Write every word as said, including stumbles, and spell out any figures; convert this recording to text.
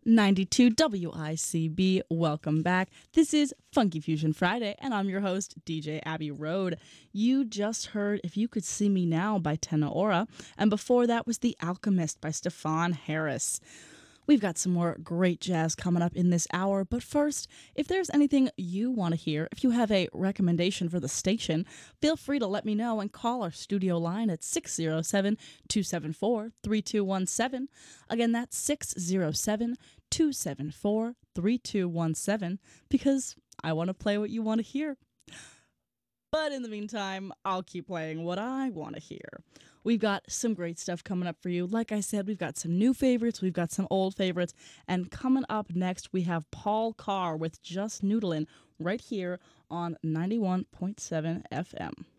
ninety-two W I C B. Welcome back. This is Funky Fusion Friday, and I'm your host, D J Abby Road. You just heard If You Could See Me Now by Tenora, and before that was The Alchemist by Stefan Harris. We've got some more great jazz coming up in this hour, but first, if there's anything you want to hear, if you have a recommendation for the station, feel free to let me know and call our studio line at six oh seven, two seven four, three two one seven. Again, that's six oh seven, two seven four, three two one seven, because I want to play what you want to hear. But in the meantime, I'll keep playing what I want to hear. We've got some great stuff coming up for you. Like I said, we've got some new favorites, we've got some old favorites, and coming up next, we have Paul Carr with Just Noodlin' right here on ninety-one point seven F M.